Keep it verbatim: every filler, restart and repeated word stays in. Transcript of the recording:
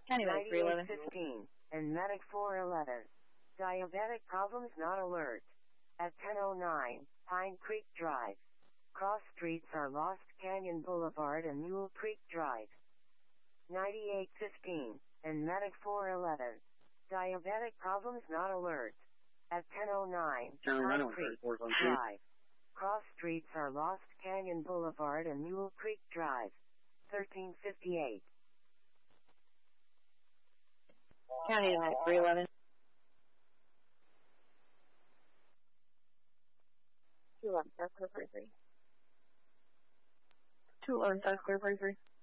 County Medic three eleven. ninety-eight fifteen and Medic four eleven. Diabetic problems not alert. At ten oh nine, Pine Creek Drive. Cross streets are Lost Canyon Boulevard and Mule Creek Drive. ninety-eight fifteen and Medic four eleven. Diabetic problems not alert. At ten oh nine, Pine Creek Drive. Cross streets are Lost Canyon Boulevard and Mule Creek Drive. thirteen fifty-eight. County Medic three eleven. two eleven, South Clear forty-three. two eleven, South Clear forty-three.